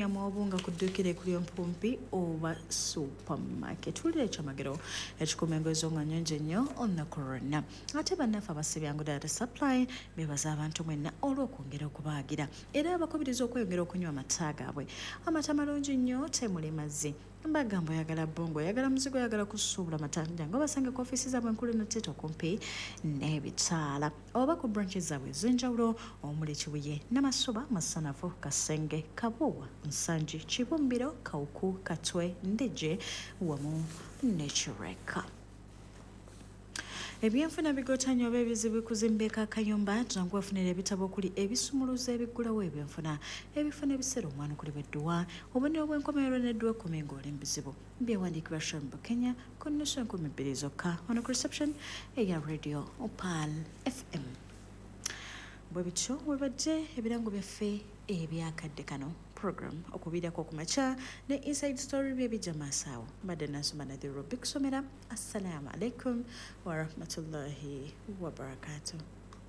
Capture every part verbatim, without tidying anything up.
ya mwobunga kudukire kuri mpumpi oba supermarket ulire chamagero ekikumengozo nga nyonje nnyo onna corona ate bannafa basibyangu data supply bebaza abantu mwenna olw'okwongera okubaagira era abakubiriza okweyongera okunywa amata gaabwe amata malungi nnyo temuli mazzi mbagambo yagala bongo yagala muzigo yagala kusuubula matanja ngo basange ku ofisi zaabwe enkulu n'etteeta okumpi n'ebitaala oba ku branches zaabwe ez'enjawulo omuli Kibuye Namasuba Masanafu Kasenge Kabuwa Nsanji Kibumbiro Kawuku Katwe Ndeje wamu ne Kireka. Ebyenfuna bigotanyo bebizibu kuzimbeka Kayumba jangu afunira ebitabo okuli ebisumuluzo ebigulawo ebyenfuna ebifuna ebisero omwana kuli bedduwa obone obwenkomerero n'edduwa kumengo olimbizibu byewandikibwa Shambo Kenya konneso enkumi bbiri zokka on reception eya radio Opal F M. Bwe bityo webadde ebirango byaffe ebyakadde kano program okubirako kumacha ne inside story bebijja masaawo mbadde nasoma Nathi Rubik Somera. Assalamu alaikum wa rahmatullahi wa barakatuh.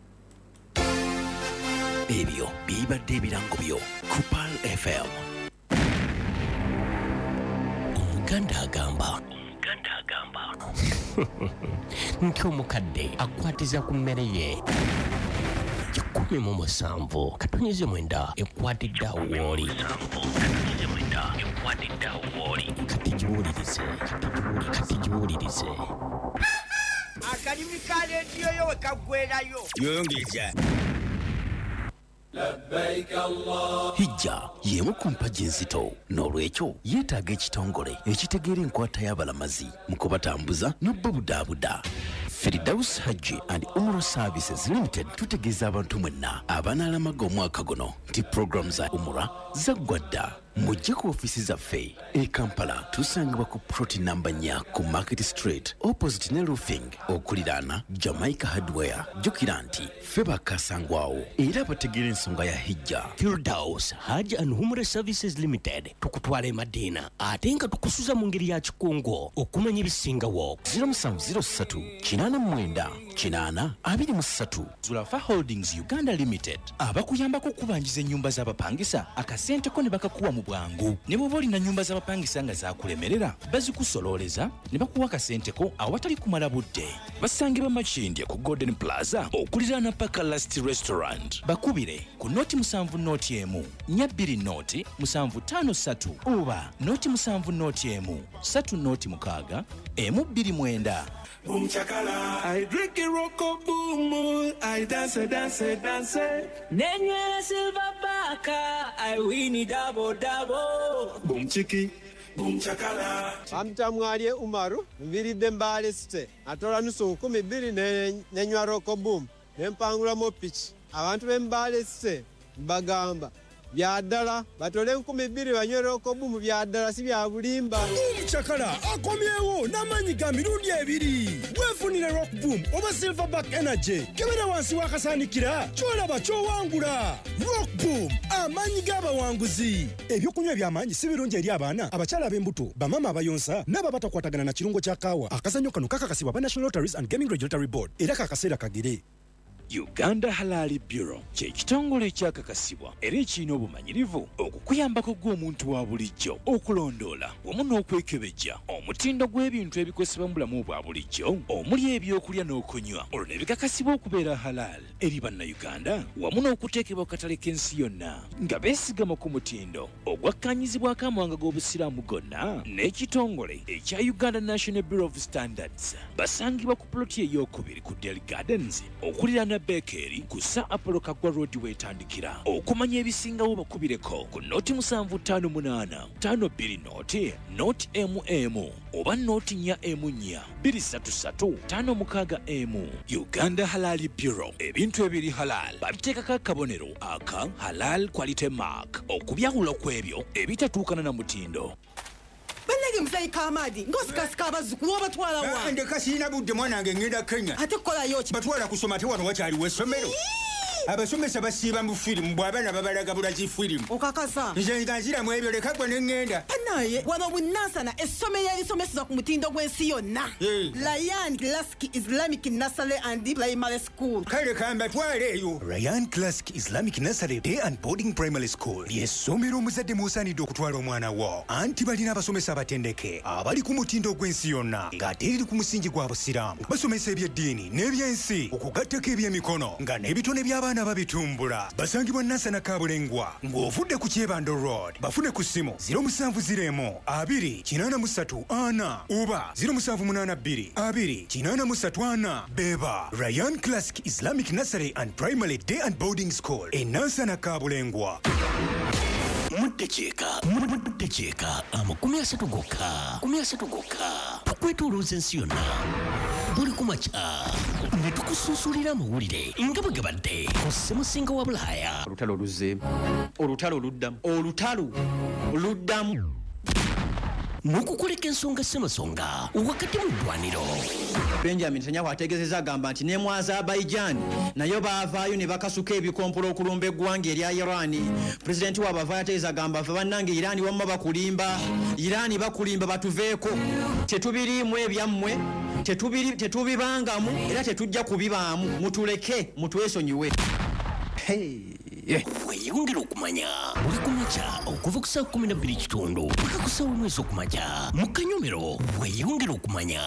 Ebyo bibadde ebirango byo ku Opal F M. Omuganda agamba omuganda agamba nti omukadde akwatiza ku mmere ye kumi mu musanvu katonyeze mwenda ekwatidde awo w'oli kati giwulirize kati giwulirize akalimi ka leediyo yo wekagwerayo yoyongeza Labbaik Allah. Hijja yemu ku mpagi enzito n'olwekyo yeetaaga ekitongole ekitegeera enkwata y'abalamazi mu kubatambuza n'obbabudaabuda. Firdaus Hajji and Umrah Services Limited tutegeeza abantu mwenna abanaalamaga omwaka guno nti program za Umrah zaggwadda. Mujje ku ofisi zaffe e Kampala tusangibwa ku ploti namba nnya ku Market Street opposite ne roofing okuliraana Jamaica Hardware. Jukira nti ffe bakasangwawo era bategeera ensonga ya hijja. Firdaus Hajji and Umrah Services Limited tukutwala e Madina ate nga tukusuza mu ngeri ya kikungo okumanya ebisingawo. zero seven zero three kinaana mwenda kinaana abiri mu ssatu. Zulafa Holdings Uganda Limited abakuyambako okubanjiza ennyumba z'abapangisa akasenteko ne bakakuwa mu bwangu. Ne bw'oba olina nnyumba z'abapangisa nga zakulemerera bazikusololeza ne bakuwa akasenteko awatali kumala budde. Basangibwa Makindye ku Golden Plaza okuliraana Paka Last Restaurant. Bakubire ku noti musanvu noti emu nnya bbiri noti musanvu ttaano ssatu oba noti musanvu noti emu ssatu noti mukaaga emu bbiri mwenda. Boom chakala, I drink a rocko boom, I dance, dance, dance. Nenye silver baka, I win it double double. Boom chiki, boom chakala. Amtamwaliye Umaru, mviride mbale site. Atola nusu kumi biri nenywa rocko boom. Nempangula mo pitch. Abantu bembale site, mbagamba. Byadala batole nkumi bbiri banywero boom byadala si bya bulimba. Boom chakala akomyewo namanyi ga mirundi ebiri. Wefunire rock boom oba silverback energy kebera wansi wakasanikira kyolaba kyowangula. Rock boom amanyi g'abawanguzi. Ebyokunywa by'amanyi si birungi eri abaana abakyala ab'embuto bamama abayonsa n'aba batakwatagana na kirungo kya kaawa. Akazannyo kano kakakasibwa ba National Lotteries and Gaming Regulatory Board era kakaseera kagere. Uganda Halali Bureau kye kitongole ekyakakasibwa era ekirina obumanyirivu okukuyambako gw'omuntu wa bulijjo okulondoola wamu n'okwekebejja omutindo gw'ebintu ebikozesebwa mu bulamu bwa bulijjo omuli ebyokulya n'okunywa olwo ne bikakasibwa okubeera halal eri bannayuganda wamu n'okuteekebwa ku katale k'ensi yonna nga beesigama ku mutindo ogwakkaanyizibwako amawanga g'obusiraamu gonna n'ekitongole ekya Uganda National Bureau of Standards. Basangibwa ku ploti ey'okubiri ku Delhi Gardens okuliraana Bekeri kusa Apollo Kagwa Road wetandikira. Okumanya ebisingawo bakubireko ku noti musanvu ttaano munaana ttaano bbiri noti noti emu emu oba noti nnya emu nnya bbiri ssatu ssatu ttaano mukaaga emu. Uganda Halali Bureau ebintu ebiri halal babiteekako akabonero aka halal quality mark okubyawula kw'ebyo ebitatuukana na mutindo. Bannage musayi Kamadi ngosikasika abazzukulu obatwala wa ndeka sirina budde mwanange ngenda Kenya ate kola yoki batwala kusoma te wano wakyaliwo essomero abasomesa basiiba mu firimu bw'abaana babalagabula zi firimu okakasa nze nga nziramu ebyo leka gwe ne ŋŋenda naye wano bunansana essomero erisomeseza ku mutindo gw'ensi yonna Ryan Classic Islamic Nursery and Primary School kale kambatwale eyo Ryan Classic Islamic Nursery Day and Boarding Primary School ly'essomero omuzadde mw'osaanidde okutwala omwana wo anti balina abasomesa abatendeke abali ku mutindo gw'ensi yonna ng'ate eriri ku musingi gwa busiraamu basomesa ebyeddiini n'ebyensi okugattako ebyemikono nga n'ebitone by'abaana babitumbula basangibwa Nansana Kabulengwa ng'ovudde ku Kyebando Road bafune ku ssimu ziro musanvu ziro emu abiri kinaana mu ssatu ana oba ziro musanvu munaana bbiri abiri kinaana mu ssatu ana beba Ryan Classic Islamic Nursery and Primary Day and Boarding School e Nansana Kabulengwa. Muddekyeka muddekyeka amakumi asatu gokka kumi asatu gokka tukwetolooza ensi yonna buli kumakya ne tukusuusulira amawulire nga bwe gabadde ku ssemusinga wa Bulaaya olutalo oluzzeemu olutalo oluddamu olutalo oluddamu n'okukoleka ensonga ssemasonga wakati mu ddwaniro Benjamin Netanyahu ategeezezza agamba nti ne mu Azerbaijan nayo baavaayo ne bakasuka ebikompolo okulumba eggwanga erya Irani. Pulezidenti waabwe avaayo ategeeza agamba ffe bannange Irani wamma bakulimba Irani bakulimba batuveeko tetubiriimu ebyammwe tetubiri tetubibangamu era tetujja kubibaamu mutuleke mutwesonyiwe. weeyongera okumanya buli kumakya okuva ku saa kumi na bbiri kitundu paka ku saa omwezi okumakya mu Kanyomero weeyongera okumanya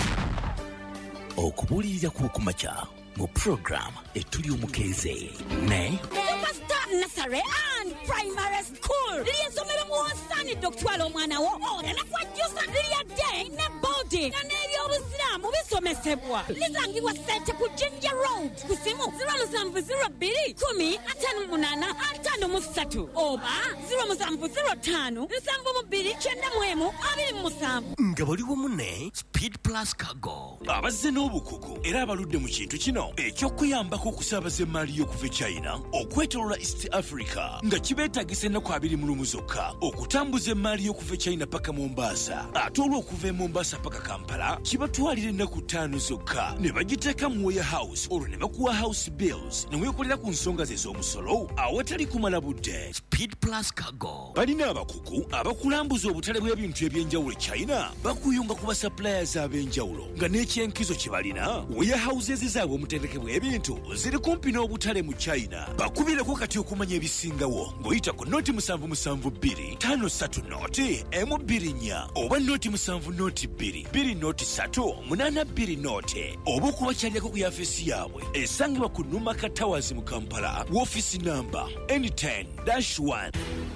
okubuulirira kw'okumakya mu puroguramu etuli omukeeze ne Superstar Nursery and Primary School ly'essomero muwosaanidde okutwala omwana wo olana kwajjusa lyadde ne boarding nga n'ebyobusiraamu bisomesebwa lisangibwa ssente ku Jinja Road ku simu ziro musanvu ziro bbiri kumi ataano munaana ataano mu ssatu oba ziro musanvu ziro ttaano nsanvu mu bbiri kyenda mu emu abiri mu musanvu nga bali wamu ne Speed Plus Cargo abazze n'obukugu era abaludde mu kintu kino eky'okuyambako okusaabaza emmaali y'okuva e China okwetoloola East Africa nga kibeetagisa ennaku abiri mu lumu zokka okutambuza emmaali y'okuva e China paka Mombasa ate olw'okuva e Mombasa paka Kampala kibatwalira ennaku ttaano zokka ne bagiteeka mu warehouse olwo ne bakuwa house bills ne weekolera ku nsonga ze z'omusolo awatali kumala budde. Speed Plus Cargo balina abakugu abakulambuza obutale bw'ebintu eby'enjawulo e China bakuyunga ku basuppliers ab'enjawulo nga n'ekyenkizo kye balina warehouses zaabwe omutendeke bw'ebintu ziri kumpi n'obutale mu China. Bakubireko kati okumanya ebisingawo ng'oyita ku noti musanvu musanvu bbiri ttaano ssatu noti emu bbiri nnya oba noti musanvu noti bbiri bbiri noti ssatu munaana bbiri noti oba okubakyalirako ku yafeesi yaabwe esangibwa ku Numaka Towers mu Kampala woofiisi namba N ten dash one.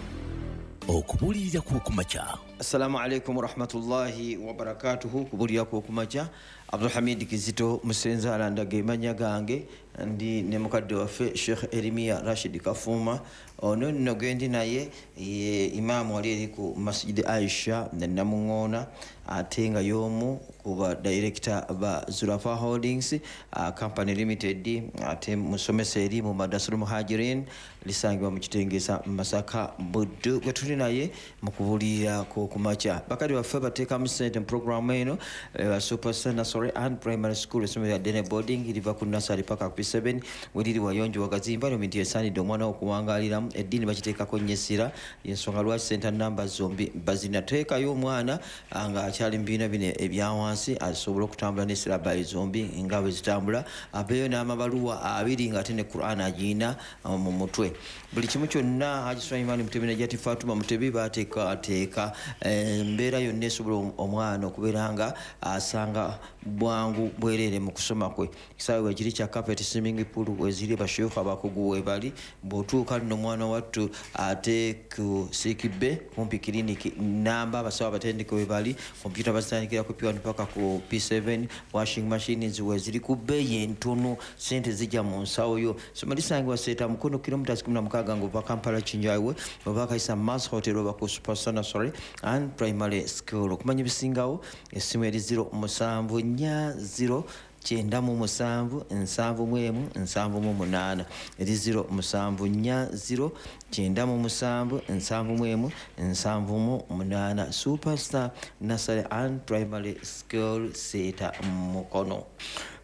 okubuulirira kw'okumakya. Assalamu alaikum warahmatullahi wabarakatuhu. Kubuulirira kw'okumakya Abdulhamid Kizito Musenza alandaga emanya gange ndi ne mukadde waffe Sheikh Erimia Rashid Kafuma ono nno gendi naye ye imaamu wali eri ku Masjid Aisha ne Namuŋŋoona ate nga y'omu ku ba director ba Zulafa Holdings uh, Company Limited ate musomesa eri mu Madrasatul Muhajirin lisangibwa mu Kitengesa Masaka Buddu gwe tuli naye mu kubuulirira kw'okumakya. Bakadde waffe bateekamu ssente mu programu eno uh, Superstar Nursery and Primary School essomero lya Dene Boarding liva ku nursery paka ku P seven weliri wayonjo wagazimba ominti esaanidde omwana okuwangaaliramu eddiini bakiteekako nnyesira y'ensonga lwaki center number zombi bazinateekayo omwana nga akyali mu bibiina bino ebya wansi asobola okutambula n'esirabayi zombi nga bwe zitambula abeeyo n'amabaluwa abiri ng'ate ne Quran agiyina mu mutwe. Buli kimu kyonna Haji Sulaiman Mutebi ne Jati Fatuma Mutebi baateekateeka embeera yonna esobola omwana okubeera nga asanga bwangu bwereere mu kusoma kwe. Kisaawe wekiri kya carpet swimming pool weziri basheekhu abakugu webali bw'otuuka nno omwana wattu ate ku Sikibe kumpi kiriniki namba abasawo abatendeke webali kompyuta bazitandikira ku P one paka ku P seven washing machines weziri ku bbeeyi entono sente zijja mu nsawo yo. Soma lisangibwa seeta mukono kilometers kumi na mukaaga ng'ova Kampala Kinjaiwe oba Kaisa Mass Hotel oba ku Superstar Nursery and Primary School. Okumanya ebisingawo essimu eri ziro musanvu nnya ziro kyenda mu musanvu nsanvu mu emu nsanvu mu munaana eri ziro musanvu nnya ziro kyenda mu musanvu nsanvu mu emu nsanvu mu munaana. Superstar Nursery and Primary School seeta mukono.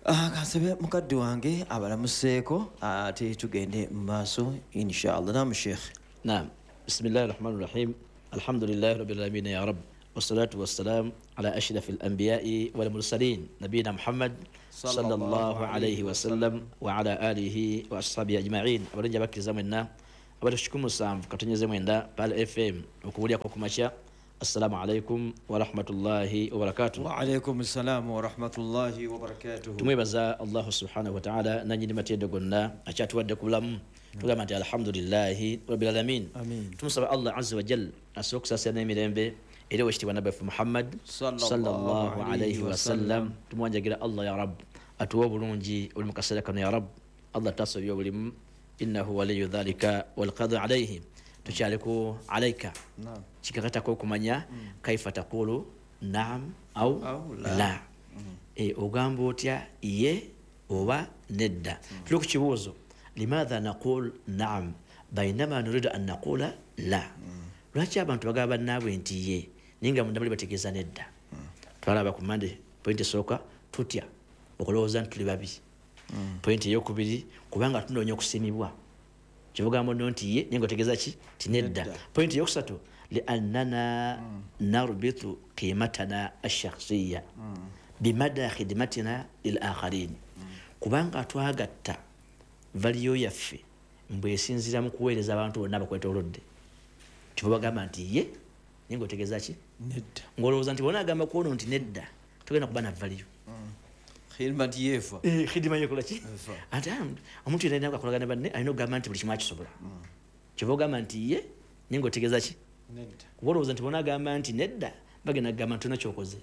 Ah, kansebe mukadde wange abalamuseeko ate tugende mu maaso inshallah. Naam Sheikh. Naam. Bismillahir Rahmanir Rahim. Alhamdulillahi Rabbil Alamin ya Rabb. Wassalatu wassalam ala ashrafil anbiya'i wal mursalin nabiyina Muhammad sallallahu alayhi wa sallam wa ala alihi wa ashabihi ajma'in. Abalanja bakiriza mwenna abatushukuru musanvu katonyeze mwenda pale F M okubulia kwa kumacha. Assalamu alaikum wa rahmatullahi wa barakatuh. Wa alaikum assalam wa rahmatullahi wa barakatuh. Tumwebaza Allah subhanahu wa ta'ala nanyi ni matendo gonna achatuwadde kubulamu tugamba nti alhamdulillahi rabbil alamin. Amin. Tumusaba Allah azza wa jalla asokusasa n'emirembe eri wekitibwa nabbi Muhammad sallallahu alayhi wa sallam. Tumwanjagira Allah ya Rabb atuwa bulungi oli mukasera kano ya Rabb. Allah tasobya obulimu innahu waliyu dhalika wal qadru alayhi. Tukyaliku alayka naam kikakatako okumanya kaifa taqulu naam au la, la. Mm. E ogamba otya ye oba nedda. Tuli ku kibuuzo limadha naqul naam bainama nuridu an naqula la. Lwaki abantu bagamba bannaabwe nti ye ninga munda bali bategeeza nedda. Twalaba ku mande point esooka tutya okulowooza nti tuli babi. Point eyokubiri kubanga tunoonya okusimibwa kivugambo nti ye ninga otegeeza ki tinedda. Point yokusatu liannana narbitu qimatana ash-shakhsiyya bimada khidmatina lil akharin. Kubanga twagatta value yaffe mbwe esinzira mu kuweereza abantu bonna abakwetoolodde. Kivugamba nti ye ninga otegeeza ki nedda. Ngolowooza nti bona agamba kuono nti nedda tugenda kuba na value. Khidma yefa. Eh khidma yekola ki? Ate omuntu yena akolagana banne alina okugamba nti buli kimu akisobola. Kivugamba nti ye ninga otegeeza ki nedda. Ngolowooza nti bona agamba nti nedda bagenda kugamba nti nakyokoze.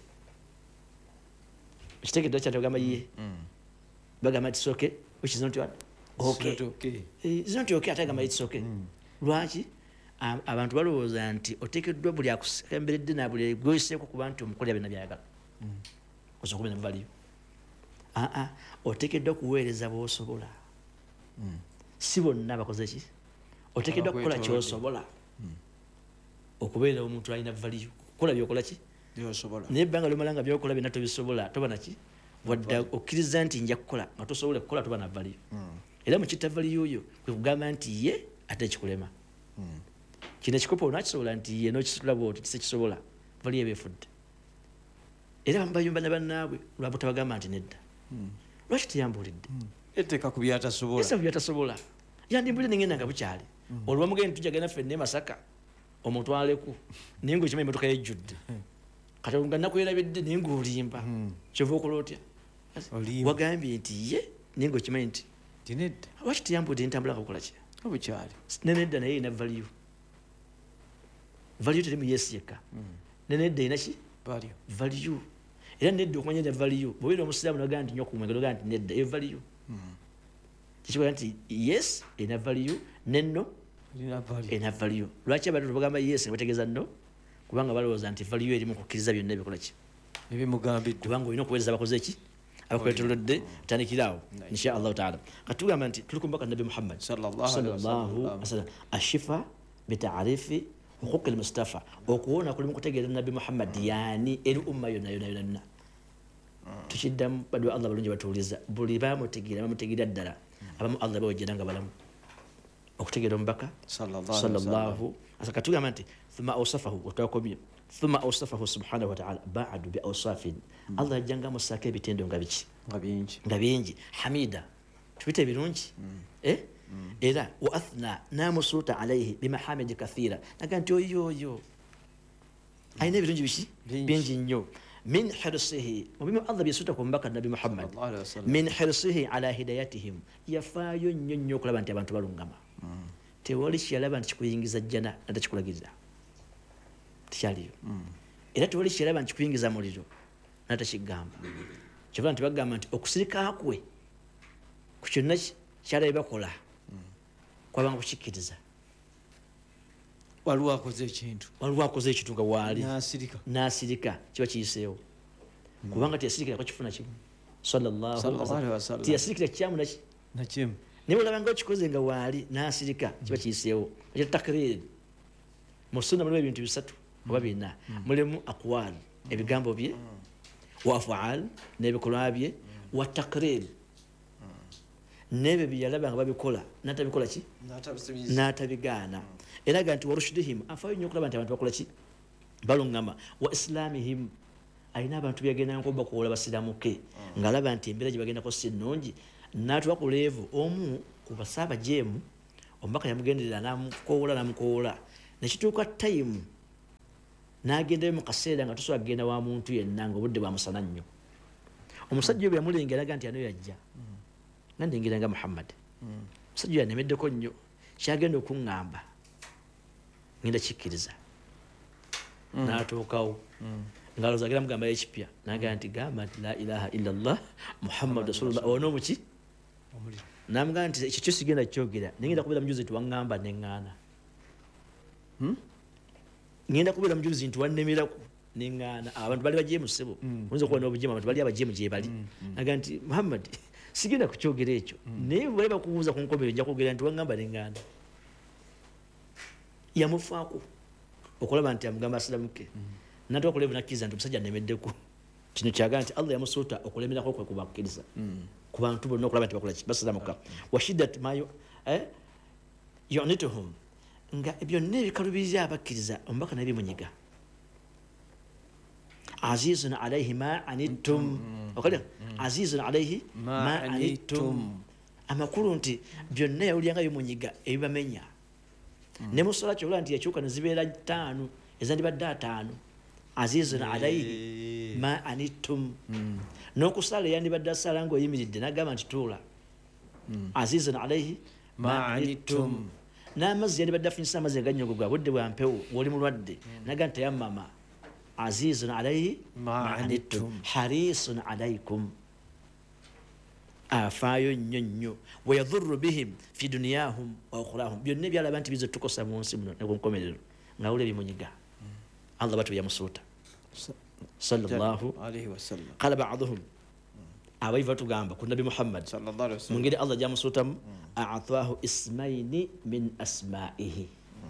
Ekitegezo kyatugamba ye bagamba nti soke which is not what? Okay. Okay. It's not okay atagamba it's okay. Lwaki abantu balowooza nti oteekeddwa buli akusemberedde na buli gweseeko ku bantu omukolera byonna byayagala. Osobola kuba ne value. Ah ah oteekeddwa kuweereza bw'osobola. Si bonna bakoze ki? Oteekeddwa kukola ky'osobola. Okubeera omuntu alina value. Kukola by'okola ki? By'osobola. Naye ebbanga ly'omala nga by'okola byonna tobisobola toba na ki? Wadde okkiriza nti nja kukola nga tosobola kukola toba na value. Era mu kita value oyo kwe kugamba nti ye ate kikulema. Kino ekikopo onakisobola nti ye n'okisitula bw'oti tisekisobola value eba efudde. Era mbayumba ne bannaabwe lwabo tabagamba nti nedda. Lwaki tiyambulidde? Etteeka ku byatasobola. Esa byatasobola. Yandimbulire n'engenda nga bukyali. Olwo bamugenda tujagana ffenna e Masaka omutwaleku naye ng'okima emmotoka yejjudde. Kati nga nakwerabidde naye ng'olimba. Kyova okola otya? Wagambye nti ye naye ng'okimanyi nti tinedda. Lwaki tiyambulidde ntambula kakukola ki? Obukyali. Nenedda naye erina value. Value teri mu yes yekka. Nenedda erina ki? Value. Value. Era nedda okumanya ne value. Bw'obeera omusiraamu n'ogamba nti nnyo ku mwenge n'ogamba nti nedda eyo value. Kikibaga nti yes erina value nenno erina value. Lwaki abantu bagamba yes ne bategeeza nno? Kubanga balowooza nti value erimu kukkiriza byonna ebikola ki? Ebimugambiddwa. Kubanga olina okuweereza abakoze ki? Abakwetoolodde tandikiraawo insha Allah taala. Kati tugamba nti tuli ku mbaka Nabbi Muhammad sallallahu alaihi wasallam ashifa bitaarifi huquq al-mustafa okuwona kulimu kutegeeza Nabbi Muhammad yani eri umma yonna yonna yonna. Tukiddamu badwa Allah balungi batuuliza buli bamutegeera bamutegeera ddala abamu Allah bawejjera nga balamu okutegeera omubaka sallallahu asa katugamba nti thumma awsafahu watakomye thumma awsafahu subhanahu wa ta'ala ba'du bi awsafin. Allah ajjanga musaka ebitendo nga biki nga bingi nga bingi hamida tubite birungi eh era wa athna namusuta alayhi bimahamid kathira naga nti oyo oyo ayina ebirungi biki bingi nnyo min hirsihi mubimu Allah bisuta ku mbaka Nabi Muhammad min hirsihi ala hidayatihim yafaayo nnyo nnyo okulaba nti abantu balungama. Tewali kyalaba nti kikuyingiza jjana natakikulagirira tikyaliyo. Era tewali kyalaba nti kikuyingiza muliro natakigamba. Kyova nti bagamba nti okusirika kwe ku kyonna kyalabe bakola kwabanga kukikkiriza. Waliwo akoze ekintu. Waliwo akoze ekintu nga waali n'asirika. N'asirika kiba kiyiseewo. Kubanga tiyasirikira kwa kifuna kimu. Sallallahu alaihi wasallam. Tiyasirikira kyamu naki? Nakimu. Naye olaba nga okikoze nga waali n'asirika kiba kiyiseewo. Ekyo takriri. Mu sunna mulimu ebintu bisatu oba bina. Mulimu aqwal ebigambo bye wa afaal n'ebikolwa bye wa takrir nebe byalaba nga babikola natabikola ki natabigaana eraga nti warushidihim afayo nnyo okulaba nti abantu bakola ki balungama wa islamihim ayina abantu byagenda nkoba kuwola basiramuke ngaalaba nti embeera gye bagendako si nnungi n'atuwa ku leevu omu ku basaaba jeemu omubaka yamugenderera namukoola namukoola nekituuka tayimu n'agendayo mu kaseera nga tosobola kugenda wa muntu yenna nga obudde bwamusana nnyo omusajja oyo yamulengera aga nti ano yajja nga ndengera nga muhammad omusajja oyo yanemeddeko nnyo kyagenda okuŋŋamba ngenda kikkiriza n'atuukawo ngaloza agenda mugamba ekipya nagaa nti gamba nti la ilaha illallah muhammad rasulullah ono muki namugamba nti ekyo kyo sigenda kyogera nengenda kubeera mujuzi nti waŋŋamba neŋŋaana ngenda kubeera mujuzi nti wannemeraku neŋŋaana abantu bali bajeemu ssebo oyinza okuba n'obujeemu abantu bali abajeemu gye bali nagaa nti muhammad sigenda kukyogera ekyo naye bali bakubuuza ku nkomero nja kwogera nti waŋŋamba neŋŋaana yamufaako okulaba nti amugamba asiramuke natuwa kulevu nakkiriza nti omusajja anemeddeku kino kyagaa nti allah yamusuuta okulemerako kwe kubakkiriza ku bantu bonna okulaba nti bakola basiramuka washidat mayo yunituhum nga byonna ebikalubiriza abakkiriza omubaka naye bimunyiga azizun alaihi ma anittum okolera azizun alaihi ma anittum amakulu nti byonna yawulyanga bimunyiga ebibamenya ne musola kyobola nti yakyuka ne zibeera ttaano ezandibadde ataano azizun alaihi ma anittum n'okusala eyandibadde asala ngaoyimiridde nagamba nti tuula azizun alaihi ma anittum n'amazzi yandibadde afunyisa amazzi aganyogogwa budde bwa mpewo woli mulwadde naga nti tayammama azizun alaihi ma anittum harisun alaikum afaayo nnyo nnyo wayadhurru bihim fi duniyahum wa ukhurahum byonna byalaba nti bize tukosa mu nsi muno ne ku nkomerero ngawule bimunyiga allah batu yamusuuta sallallahu alaihi wasallam qala ba'dhum abaiva tugamba ku nabi muhammad sallallahu alaihi wasallam mungire allah jamusuutamu a'athahu ismaini min asma'ihi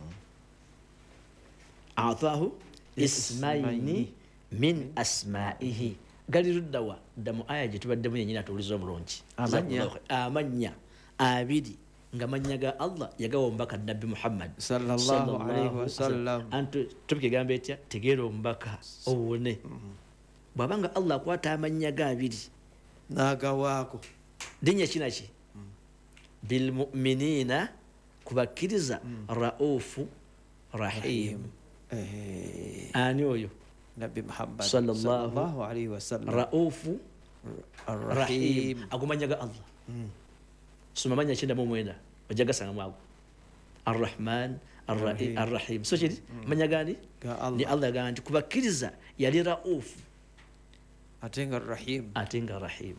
a'athahu ismaini min asma'ihi galiruddawa dda mu aya gye tubaddemu yennyini atuwuliza omulungi amanya abiri nga manya ga allah yagawa omubaka nabbi muhammad sallallahu alaihi wasallam antu topika egamba etya tegeera omubaka owone bw'abanga allah akwata amanya ga abiri n'agawaako linnya kinaki bilmuminina kubakkiriza raufu rahim ani oyo nabbi muhammad sallallahu alaihi wasallam raufu rahim agumanya ga allah soma manya kyenda mu mwenda ojja gasanga mwago arrahman arrahim so kiri manya gani ni allah yagamba nti kubakkiriza yali raufu ate nga rahim ate nga rahim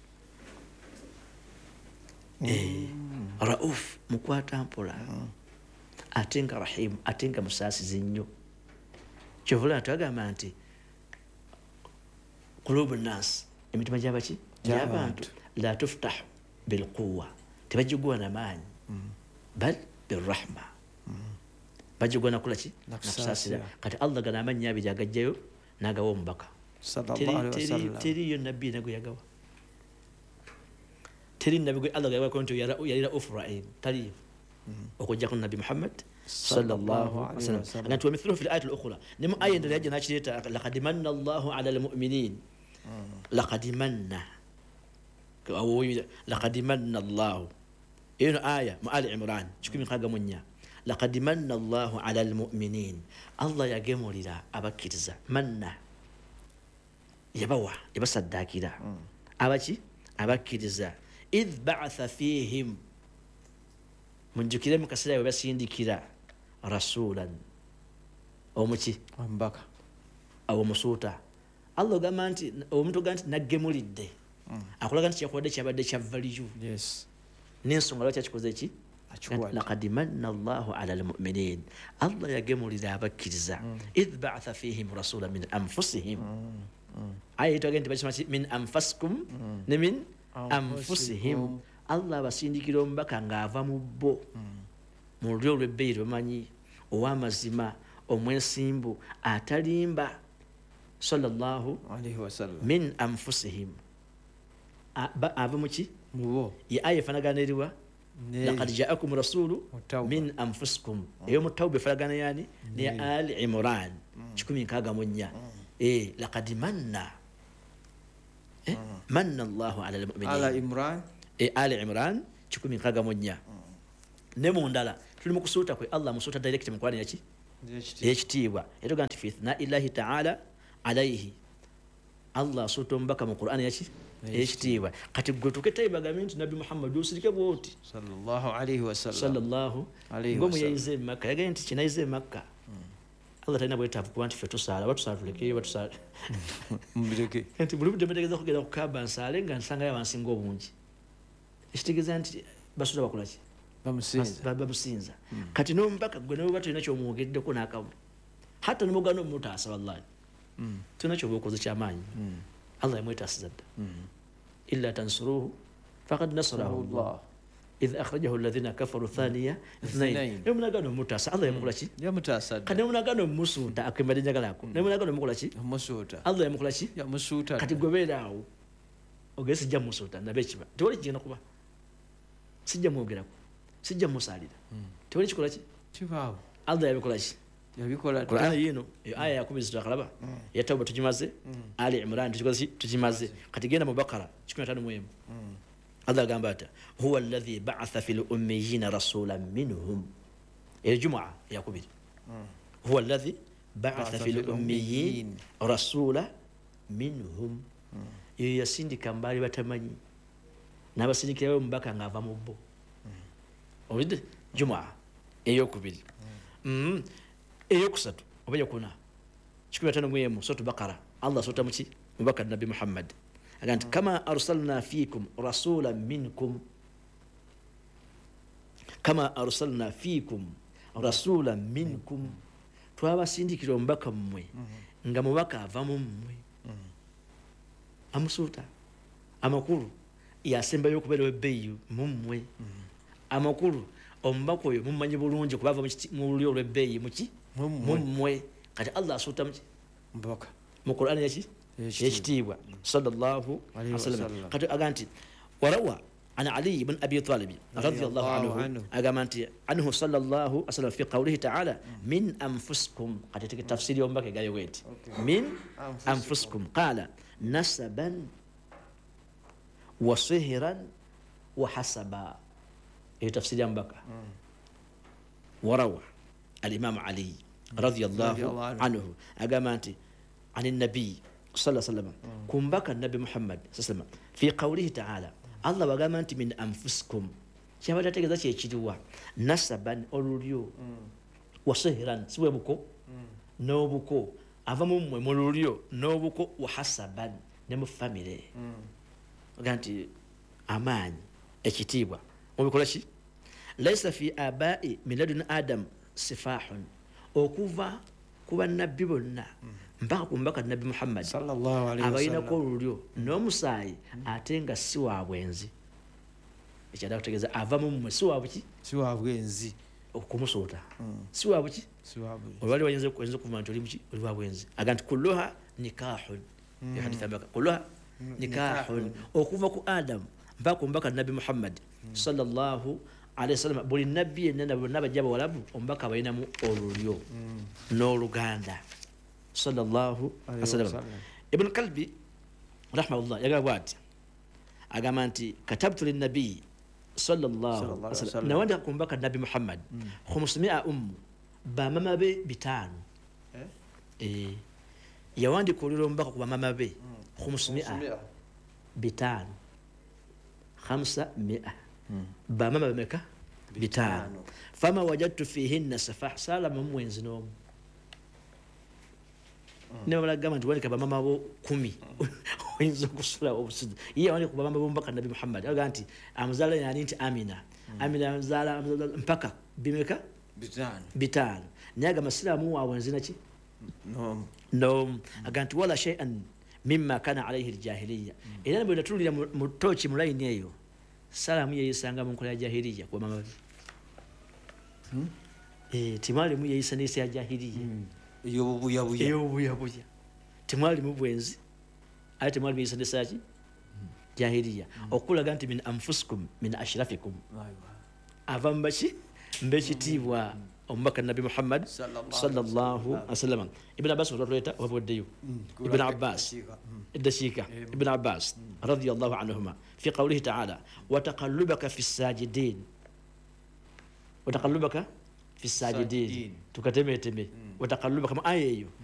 rauf mukwata mpola ate nga rahim ate nga musaasizi nnyo kyovula twagamba nti kulubu nnas emitima gyabaki gyabantu la tuftahu bilquwa tebagigwa namaanyi bal birrahma bagigwa nakulaki nakusaasira kati allah gana amannya abiri agajjayo nagawa omubaka teriyo nabbi nagwe yagawa teri nabbi gwe allah gagawa nti yali raufu rahim taliyo okujjako nabbi muhammad sallallahu alaihi wasallam nti wamithluhu fi al-ayati al-ukhra nimu aya endala yajja nakireta laqad manna allahu ala al-mu'minin laqad manna laqad manna allahu eno aya mu ali imran kikumi nkaaga mu nnya laqad manna allahu ala al-mu'minin allah yagemulira abakkiriza manna yabawa yabasaddakira abaki abakkiriza idh ba'atha fihim munjukire mu kaseera we basindikira rasulan omuki omubaka awo musuuta allah ogamba nti omuntu ogamba nti naggemulidde akulaga nti kyakuwadde kyabadde kya valiyu n'ensonga lwaki akikoze ki laqad manna allahu ala almuminin allah yagemulira abakkiriza idh ba'atha fihim rasula min anfusihim aya yitwage nti bakisoma ki min anfasikum ne min anfusihim allah abasindikira omubaka ng'ava mu bo mu lulyo olw'ebbeeyi lwebamanyi ow'amazima omwesimbu atalimba sallallahu alaihi wasallam min anfusihim ava muki mubo ye aya efanagana eriwa laqad jaakum rasulu min anfusikum eyo mutawba efanagana yani ne ali imran kikumi nkaga munya eh laqad manna eh manna allah ala almu'minin ala imran eh ali imran kikumi nkaga munya ne mundala tuli mukusuta kwe allah musuta direct mukwani yaki ekitiibwa era ganti fi na ilahi ta'ala alayhi allah suto mbaka mu qur'ani yaki ekitiibwa kati gwe tuketaibaga minti nabi muhammad usirike bwoti sallallahu alayhi wasallam sallallahu alayhi wasallam ngomu yayize makka yagaye nti kinaize makka allah talina bwetaavu kuba nti ffe tusaala batusala tulekeye batusala mbireke nti buli budde mbetegeza kugenda kukaba nsaale nga nsanga yabansinga obungi ekitegeeza nti basuta bakolaki bamusinza kati nombaka gwe nabo batulina kyomwogeddeko n'akabula hatta nomugana omutaasa wallahi tulina kyoba okoze kyamaanyi allah yamwetaasiza dda illa tansuruhu faqad nasarahu llah idh akhrajahu alladhina kafaru thaniya ithnain nemunagano omutaasa allah yamukolaki yamutaasa kati nemunagano omusuuta akembadde njagalako nemunagano omukolaki omusuuta allah yamukolaki yamusuuta kati gwe beeraawo ogere sijja musuuta ndabe ekiba tewali kigenda kuba sijja mwogerako sijja musaalira tewali kikola ki kibaawo allah yabikola ki yabikola qur'an yino aya ya kumi zitakalaba ya tauba tujimaze ali imran tujikoze tujimaze kati genda mu bakara kikumi na tano mwemu allah agamba ata huwa alladhi ba'atha fil ummiyina rasulan minhum الجمعة يا كبير هو الذي بعث في الأميين رسولا منهم yasindi kambali batamanyi nabasindikira mbaka ngava mubbo olide juma eyo kubiri mm eyo kusatu obaye kuna kikumi tano mwemu sotu bakara allah sota muki mubaka nabi muhammad agant kama arsalna fikum rasulan minkum kama arsalna fikum rasulan minkum twabasindikira mbaka mmwe nga mubaka ava mmwe amusuuta amakulu yasembayo okubeera webbeeyi mummwe amakulu omubaka oyo mumanyi bulungi kubava mu lulyo olwebbeeyi muki mummwe kati allah asuuta muki mbaka mu qur'ani yaki ekitiibwa sallallahu alaihi wasallam kati aga nti warawa عن علي بن أبي طالب رضي الله عنه أجمعت عنه صلى الله عليه وسلم في قوله تعالى من أنفسكم قد تك تفسير يوم بك جاي ويت من أنفسكم قال نسبا وصهرا وحسبا إيه تفسير يوم بك وروى الإمام علي رضي الله عنه أجمعت عن النبي صلى الله عليه وسلم كم بك النبي محمد صلى الله عليه وسلم في قوله تعالى Allah bagamba nti min anfusikum kyabata tegeza kye kiriwa nasaban olulyo wasahran siwe buko no buko avamu mmwe mu lulyo no buko wa hasaban ne mu family ganti amani ekitibwa mubikola ki laysa fi aba'i miladun adam sifahun okuva kuba nabbi bonna mpaka kumbaka nabi muhammad sallallahu alaihi wasallam abayina ko lulyo no musayi atenga si wa bwenzi ekyada kutegeza ava mu mmwe si wa buki si wa bwenzi okumusuuta si wa buki si wa bwenzi olwali wayenze kwenze kuva nti oli buki oli wa bwenzi aganti kulluha nikahun ya haditha mbaka kulluha nikahun okuva ku adam mpaka kumbaka nabi muhammad sallallahu alaihi wasallam buli nabbi yenna nabajja bawalabu ombaka abayina mu olulyo n'oluganda sallallahu alaihi wasallam ibn kalbi rahimahullah yagabwati agamanti katabtu lin nabi sallallahu alaihi wasallam nawanda kumbaka nabi muhammad khamsimi'a um ba mama be bitano eh eh yawandi kuliro mbaka kuba mama be khamsimi'a bitano khamsa mi'a ba mama be meka bitano fama wajadtu fihinna safah salama mwenzi no ne bala gama nti walika bamama bo kumi oyinza okusula obusudu iye wali ku bamama bo mbaka nabi muhammad aga nti amuzala yani nti amina amina amuzala mpaka bimeka bitano bitano nyaga masilamu wa wanzina ki no no aga nti wala shay'an mimma kana alayhi aljahiliya ila nabo natulira mu tochi mu line eyo salamu ye yisanga mu nkola ya jahiliya kwa mama hmm? eh timali mu ye yisanisa ya jahiliya yo buya buya yo buya buya timwali mu bwenzi ate mwali bisande saki jahiliya okulaga nti min anfusikum min ashrafikum ava mbashi mbekitiibwa omubaka nabi muhammad sallallahu alaihi wasallam. Ibn Abbas watuleta waboddeyo Ibn Abbas الدشيكة ابن عباس رضي الله عنهما في قوله تعالى وتقلبك في الساجدين وتقلبك في الساجدين تكتمي تمي وتقلبك ما أيو